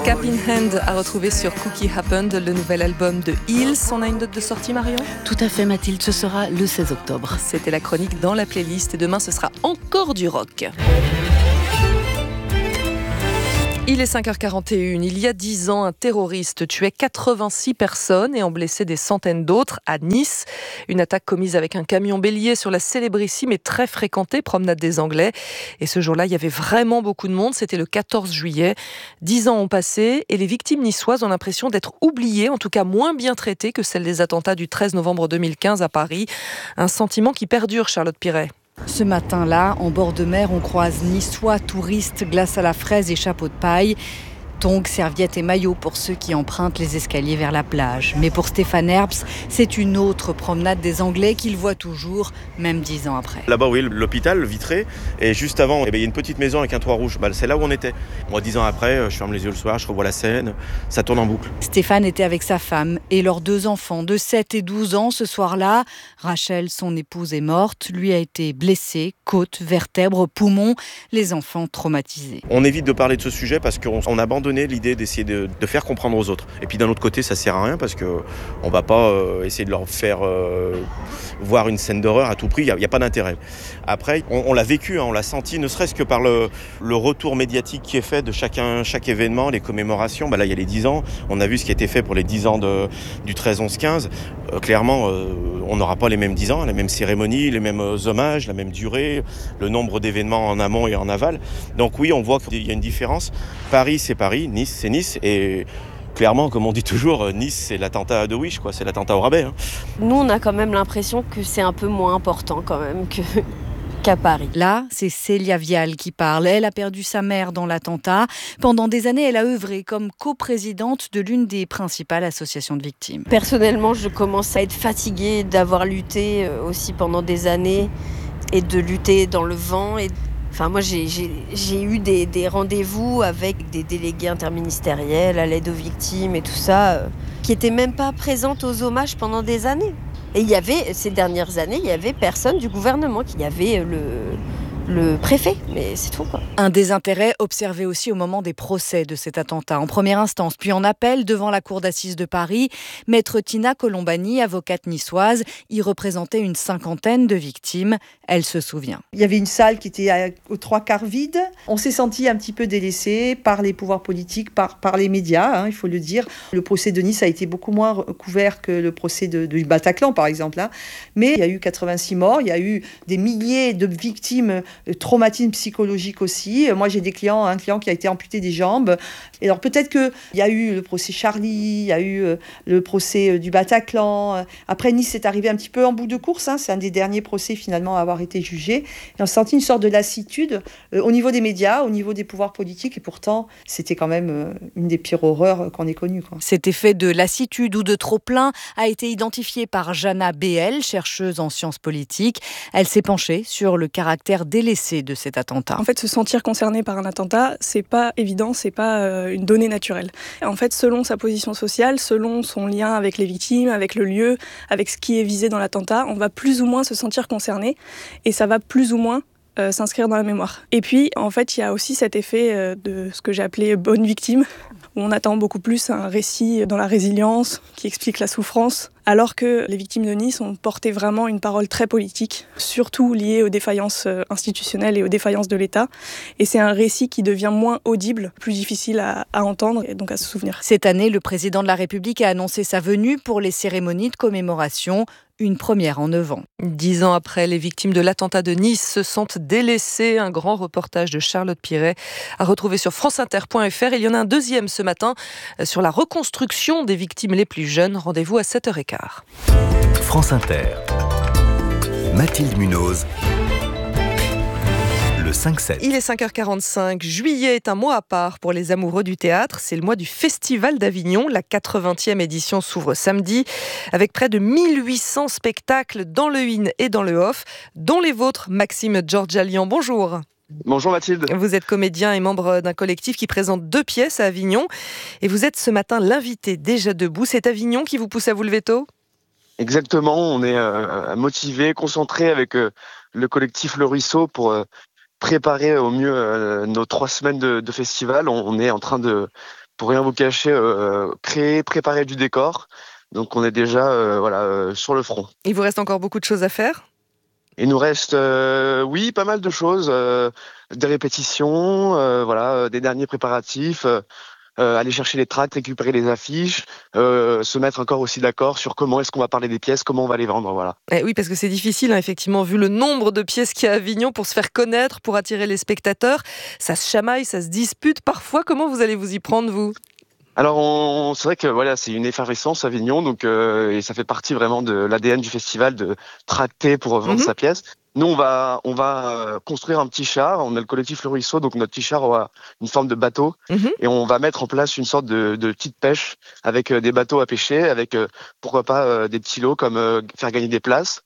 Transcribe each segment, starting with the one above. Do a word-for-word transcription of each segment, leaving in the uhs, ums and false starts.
Cap in Hand à retrouver sur Cookie Happened, le nouvel album de Hills. On a une date de sortie, Marion ? Tout à fait, Mathilde, ce sera le seize octobre. C'était la chronique dans la playlist et demain ce sera encore du rock. Il est cinq heures quarante et une. Il y a dix ans, un terroriste tuait quatre-vingt-six personnes et en blessait des centaines d'autres à Nice. Une attaque commise avec un camion bélier sur la célébrissime et très fréquentée promenade des Anglais. Et ce jour-là, il y avait vraiment beaucoup de monde. C'était le quatorze juillet. Dix ans ont passé et les victimes niçoises ont l'impression d'être oubliées, en tout cas moins bien traitées que celles des attentats du treize novembre deux mille quinze à Paris. Un sentiment qui perdure, Charlotte Piret. Ce matin-là, en bord de mer, on croise niçois, touristes, glace à la fraise et chapeaux de paille. Tongs, serviettes et maillots pour ceux qui empruntent les escaliers vers la plage. Mais pour Stéphane Herbst, c'est une autre promenade des Anglais qu'il voit toujours, même dix ans après. Là-bas, oui, l'hôpital, le vitré. Et juste avant, eh bien, il y a une petite maison avec un toit rouge. Bah, c'est là où on était. Moi, dix ans après, je ferme les yeux le soir, je revois la scène. Ça tourne en boucle. Stéphane était avec sa femme et leurs deux enfants de sept et douze ans ce soir-là. Rachel, son épouse, est morte. Lui a été blessé, côte, vertèbres, poumons. Les enfants traumatisés. On évite de parler de ce sujet parce qu'on on abandonne l'idée d'essayer de, de faire comprendre aux autres. Et puis d'un autre côté, ça sert à rien parce qu'on ne va pas euh, essayer de leur faire euh, voir une scène d'horreur à tout prix. Il n'y a, a pas d'intérêt. Après, on, on l'a vécu, hein, on l'a senti, ne serait-ce que par le, le retour médiatique qui est fait de chacun, chaque événement, les commémorations. Bah là, il y a les dix ans. On a vu ce qui a été fait pour les dix ans de, du treize onze quinze. Euh, clairement, euh, on n'aura pas les mêmes dix ans, les mêmes cérémonies, les mêmes hommages, la même durée, le nombre d'événements en amont et en aval. Donc oui, on voit qu'il y a une différence. Paris, c'est Paris. Nice, c'est Nice. Et clairement, comme on dit toujours, Nice, c'est l'attentat de Wish, quoi. C'est l'attentat au rabais. Hein. Nous, on a quand même l'impression que c'est un peu moins important quand même que... qu'à Paris. Là, c'est Célia Vial qui parle. Elle a perdu sa mère dans l'attentat. Pendant des années, elle a œuvré comme coprésidente de l'une des principales associations de victimes. Personnellement, je commence à être fatiguée d'avoir lutté aussi pendant des années et de lutter dans le vent. Et... Enfin, moi, j'ai, j'ai, j'ai eu des, des rendez-vous avec des délégués interministériels à l'aide aux victimes et tout ça, euh, qui n'étaient même pas présentes aux hommages pendant des années. Et il y avait, ces dernières années, il y avait personne du gouvernement, il y avait le, le préfet, mais c'est tout, quoi. Un désintérêt observé aussi au moment des procès de cet attentat, en première instance, puis en appel devant la cour d'assises de Paris. Maître Tina Colombani, avocate niçoise, y représentait une cinquantaine de victimes. Elle se souvient. Il y avait une salle qui était aux trois quarts vide. On s'est senti un petit peu délaissé par les pouvoirs politiques, par, par les médias, hein, il faut le dire. Le procès de Nice a été beaucoup moins couvert que le procès de, de Bataclan, par exemple. Hein. Mais il y a eu quatre-vingt-six morts, il y a eu des milliers de victimes, traumatismes psychologiques aussi. Moi, j'ai des clients, un client qui a été amputé des jambes. Et alors peut-être qu'il y a eu le procès Charlie, il y a eu le procès du Bataclan. Après, Nice est arrivé un petit peu en bout de course. Hein. C'est un des derniers procès finalement à avoir été jugé. Et on sentit une sorte de lassitude euh, au niveau des médias, au niveau des pouvoirs politiques. Et pourtant, c'était quand même euh, une des pires horreurs qu'on ait connues, quoi. Cet effet de lassitude ou de trop-plein a été identifié par Jana B L, chercheuse en sciences politiques. Elle s'est penchée sur le caractère délaissé de cet attentat. En fait, se sentir concerné par un attentat, c'est pas évident, c'est pas euh, une donnée naturelle. En fait, selon sa position sociale, selon son lien avec les victimes, avec le lieu, avec ce qui est visé dans l'attentat, on va plus ou moins se sentir concerné. Et ça va plus ou moins euh, s'inscrire dans la mémoire. Et puis, en fait, il y a aussi cet effet euh, de ce que j'ai appelé bonne victime, où on attend beaucoup plus un récit dans la résilience, qui explique la souffrance, alors que les victimes de Nice ont porté vraiment une parole très politique, surtout liée aux défaillances institutionnelles et aux défaillances de l'État. Et c'est un récit qui devient moins audible, plus difficile à, à entendre et donc à se souvenir. Cette année, le président de la République a annoncé sa venue pour les cérémonies de commémoration. Une première en neuf ans. Dix ans après, les victimes de l'attentat de Nice se sentent délaissées. Un grand reportage de Charlotte Piret à retrouver sur franceinter point f r. Il y en a un deuxième ce matin sur la reconstruction des victimes les plus jeunes. Rendez-vous à sept heures quinze. France Inter. Mathilde Munoz. Le cinq sept. Il est cinq heures quarante-cinq. Juillet est un mois à part pour les amoureux du théâtre. C'est le mois du Festival d'Avignon. La quatre-vingtième édition s'ouvre samedi avec près de mille huit cents spectacles dans le in et dans le off, dont les vôtres, Maxime Georgialian. Bonjour. Bonjour Mathilde. Vous êtes comédien et membre d'un collectif qui présente deux pièces à Avignon. Et vous êtes ce matin l'invité déjà debout. C'est Avignon qui vous pousse à vous lever tôt ? Exactement. On est euh, motivé, concentré avec euh, le collectif Le Ruisseau pour... Euh, préparer au mieux euh, nos trois semaines de, de festival. On, on est en train de, pour rien vous cacher, euh, créer, préparer du décor. Donc on est déjà euh, voilà, euh, sur le front. Il vous reste encore beaucoup de choses à faire ? Il nous reste, euh, oui, pas mal de choses, euh, des répétitions, euh, voilà, euh, des derniers préparatifs, euh, euh, aller chercher les tracts, récupérer les affiches, euh, se mettre encore aussi d'accord sur comment est-ce qu'on va parler des pièces, comment on va les vendre, voilà. Eh oui, parce que c'est difficile, hein, effectivement, vu le nombre de pièces qu'il y a à Avignon pour se faire connaître, pour attirer les spectateurs. Ça se chamaille, ça se dispute parfois. Comment vous allez vous y prendre, vous ? Alors, on, c'est vrai que voilà, c'est une effervescence Avignon, donc euh, et ça fait partie vraiment de l'A D N du festival de tracter pour vendre Mhm. sa pièce. Nous, on va on va euh, construire un petit char. On a le collectif Le Ruisseau, donc notre petit char aura une forme de bateau, Mhm. et on va mettre en place une sorte de, de petite pêche avec euh, des bateaux à pêcher, avec euh, pourquoi pas euh, des petits lots comme euh, faire gagner des places.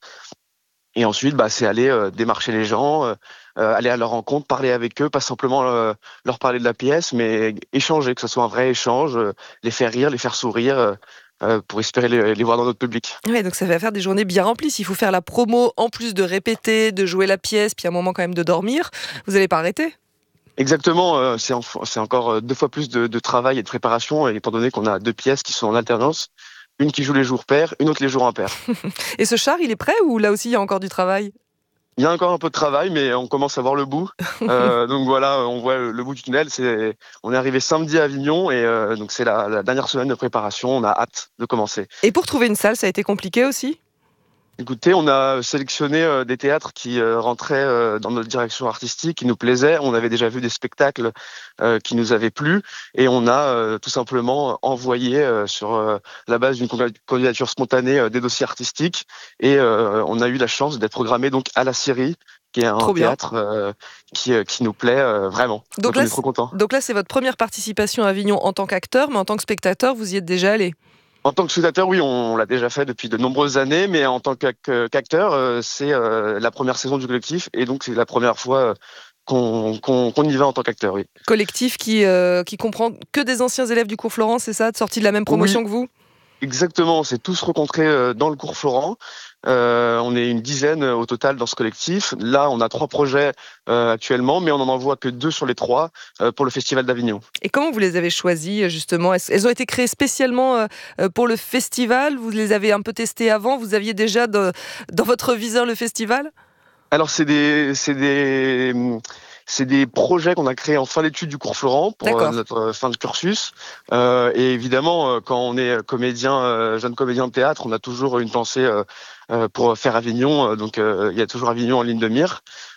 Et ensuite, bah, c'est aller euh, démarcher les gens, euh, euh, aller à leur rencontre, parler avec eux, pas simplement euh, leur parler de la pièce, mais échanger, que ce soit un vrai échange, euh, les faire rire, les faire sourire, euh, euh, pour espérer les, les voir dans notre public. Ouais, donc ça va faire des journées bien remplies. S'il faut faire la promo, en plus de répéter, de jouer la pièce, puis un moment quand même de dormir, vous n'allez pas arrêter ? Exactement, euh, c'est, en- c'est encore euh, deux fois plus de, de travail et de préparation, et étant donné qu'on a deux pièces qui sont en alternance, une qui joue les jours pairs, une autre les jours impairs. Et ce char, il est prêt ou là aussi il y a encore du travail ? Il y a encore un peu de travail, mais on commence à voir le bout. Euh, donc voilà, on voit le, le bout du tunnel. C'est, on est arrivé samedi à Avignon, et euh, donc c'est la, la dernière semaine de préparation. On a hâte de commencer. Et pour trouver une salle, ça a été compliqué aussi ? Écoutez, on a sélectionné euh, des théâtres qui euh, rentraient euh, dans notre direction artistique, qui nous plaisaient. On avait déjà vu des spectacles euh, qui nous avaient plu, et on a euh, tout simplement envoyé euh, sur euh, la base d'une candidature spontanée euh, des dossiers artistiques, et euh, on a eu la chance d'être programmé donc à la Syrie, qui est un Trop bien. théâtre euh, qui, euh, qui nous plaît euh, vraiment. Donc Donc, là, on est trop contents. Donc là, c'est votre première participation à Avignon en tant qu'acteur, mais en tant que spectateur, vous y êtes déjà allé ? En tant que spectateur, oui, on l'a déjà fait depuis de nombreuses années, mais en tant qu'ac- qu'acteur, euh, c'est euh, la première saison du collectif, et donc c'est la première fois euh, qu'on qu'on qu'on y va en tant qu'acteur, oui. Collectif qui, euh, qui comprend que des anciens élèves du cours Florent, c'est ça, sortis de la même promotion Oui. que vous ? Exactement, on s'est tous rencontrés euh, dans le cours Florent. Euh, on est une dizaine euh, au total dans ce collectif. Là, on a trois projets euh, actuellement, mais on n'en envoie que deux sur les trois euh, pour le Festival d'Avignon. Et comment vous les avez choisis, justement ? Est-ce- Elles ont été créées spécialement euh, euh, pour le festival ? Vous les avez un peu testées avant ? Vous aviez déjà de- dans votre viseur le festival ? Alors, c'est des, c'est des, hum, c'est des projets qu'on a créés en fin d'études du cours Florent pour D'accord. euh, notre euh, fin de cursus. Euh, et évidemment, euh, quand on est comédien, euh, jeune comédien de théâtre, on a toujours une pensée euh, euh, pour faire Avignon. Euh, Donc, euh, il y a toujours Avignon en ligne de mire.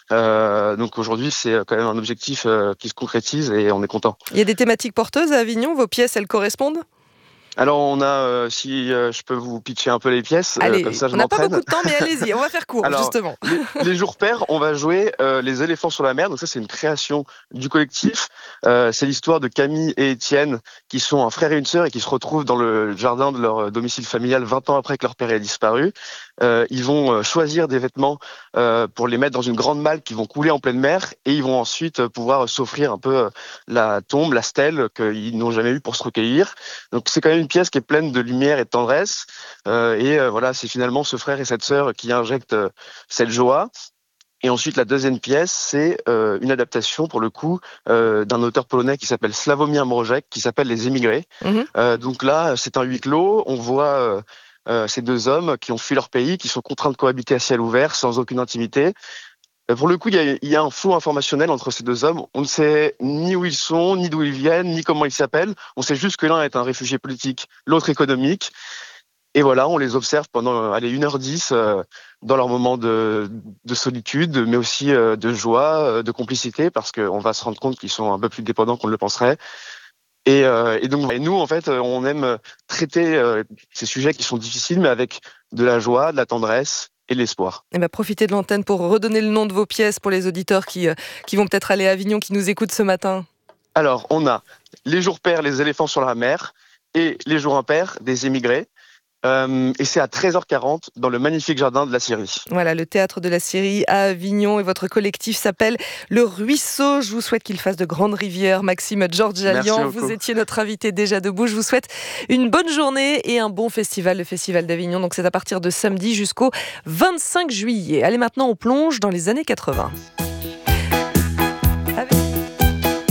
Euh, donc aujourd'hui, c'est quand même un objectif euh, qui se concrétise, et on est content. Il y a des thématiques porteuses à Avignon ? Vos pièces, elles correspondent ? Alors on a, euh, si euh, je peux vous pitcher un peu les pièces, euh, Allez, comme ça je on n'a pas m'entraîne. beaucoup de temps, mais allez-y, on va faire court, Alors, justement. Les, les jours pairs, on va jouer euh, les éléphants sur la mer. Donc ça, c'est une création du collectif. Euh, c'est l'histoire de Camille et Étienne, qui sont un frère et une sœur et qui se retrouvent dans le jardin de leur domicile familial vingt ans après que leur père ait disparu. Euh, ils vont euh, choisir des vêtements euh, pour les mettre dans une grande malle qui vont couler en pleine mer, et ils vont ensuite euh, pouvoir s'offrir un peu euh, la tombe, la stèle qu'ils n'ont jamais eu pour se recueillir. Donc c'est quand même une pièce qui est pleine de lumière et de tendresse. Euh, et euh, voilà, c'est finalement ce frère et cette sœur qui injectent euh, cette joie. Et ensuite, la deuxième pièce, c'est euh, une adaptation, pour le coup, euh, d'un auteur polonais qui s'appelle Sławomir Mrożek, qui s'appelle Les Émigrés. Mhm. Euh, donc là, c'est un huis clos. On voit euh, euh, ces deux hommes qui ont fui leur pays, qui sont contraints de cohabiter à ciel ouvert, sans aucune intimité. Euh, pour le coup, il y a, il y a un flou informationnel entre ces deux hommes. On ne sait ni où ils sont, ni d'où ils viennent, ni comment ils s'appellent. On sait juste que l'un est un réfugié politique, l'autre économique. Et voilà, on les observe pendant allez, une heure dix euh, dans leurs moments de, de solitude, mais aussi euh, de joie, euh, de complicité, parce qu'on va se rendre compte qu'ils sont un peu plus dépendants qu'on ne le penserait. Et, euh, et donc, et nous, en fait, on aime traiter euh, ces sujets qui sont difficiles, mais avec de la joie, de la tendresse et de l'espoir. Eh ben, profitez de l'antenne pour redonner le nom de vos pièces pour les auditeurs qui, euh, qui vont peut-être aller à Avignon, qui nous écoutent ce matin. Alors, on a les jours pairs, les éléphants sur la mer, et les jours impairs, des émigrés. Euh, et c'est à treize heures quarante dans le magnifique jardin de la Syrie. Voilà, le théâtre de la Syrie à Avignon, et votre collectif s'appelle Le Ruisseau. Je vous souhaite qu'il fasse de grandes rivières. Maxime Georgialian, vous étiez notre invité déjà debout. Je vous souhaite une bonne journée et un bon festival, le Festival d'Avignon. Donc c'est à partir de samedi jusqu'au vingt-cinq juillet. Allez, maintenant on plonge dans les années quatre-vingts. Avec...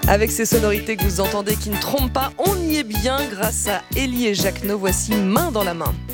Avec ces sonorités que vous entendez qui ne trompent pas, on y est bien grâce à Élie et Jacquenot. Voici Main dans la main.